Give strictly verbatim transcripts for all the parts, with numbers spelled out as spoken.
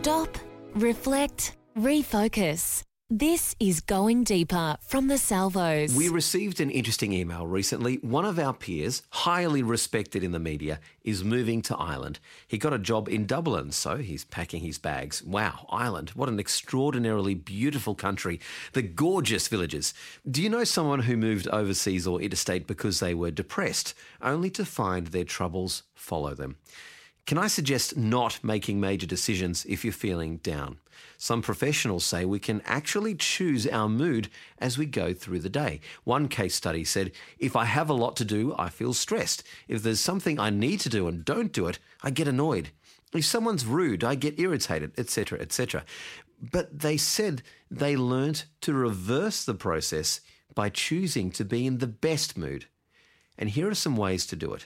Stop, reflect, refocus. This is Going Deeper from the Salvos. We received an interesting email recently. One of our peers, highly respected in the media, is moving to Ireland. He got a job in Dublin, so he's packing his bags. Wow, Ireland, what an extraordinarily beautiful country. The gorgeous villages. Do you know someone who moved overseas or interstate because they were depressed, only to find their troubles follow them? Can I suggest not making major decisions if you're feeling down? Some professionals say we can actually choose our mood as we go through the day. One case study said, if I have a lot to do, I feel stressed. If there's something I need to do and don't do it, I get annoyed. If someone's rude, I get irritated, et cetera, et cetera. But they said they learnt to reverse the process by choosing to be in the best mood. And here are some ways to do it.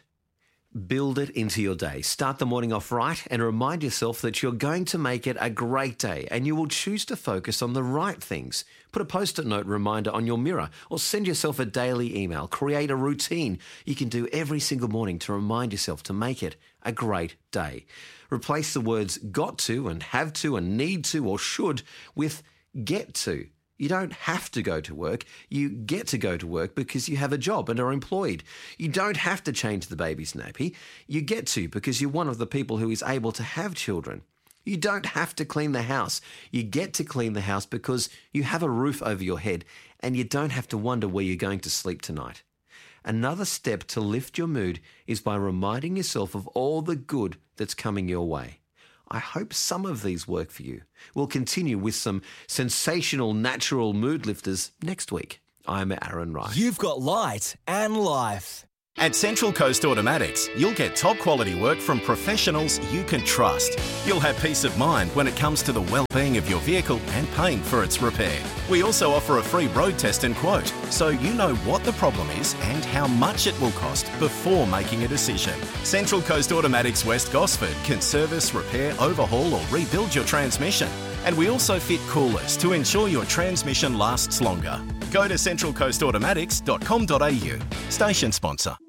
Build it into your day. Start the morning off right and remind yourself that you're going to make it a great day and you will choose to focus on the right things. Put a post-it note reminder on your mirror or send yourself a daily email. Create a routine you can do every single morning to remind yourself to make it a great day. Replace the words got to and have to and need to or should with get to. You don't have to go to work. You get to go to work because you have a job and are employed. You don't have to change the baby's nappy. You get to because you're one of the people who is able to have children. You don't have to clean the house. You get to clean the house because you have a roof over your head and you don't have to wonder where you're going to sleep tonight. Another step to lift your mood is by reminding yourself of all the good that's coming your way. I hope some of these work for you. We'll continue with some sensational natural mood lifters next week. I'm Aaron Wright. You've got light and life. At Central Coast Automatics, you'll get top quality work from professionals you can trust. You'll have peace of mind when it comes to the well-being of your vehicle and paying for its repair. We also offer a free road test and quote, so you know what the problem is and how much it will cost before making a decision. Central Coast Automatics West Gosford can service, repair, overhaul or rebuild your transmission. And we also fit coolers to ensure your transmission lasts longer. Go to central coast automatics dot com dot a u. Station sponsor.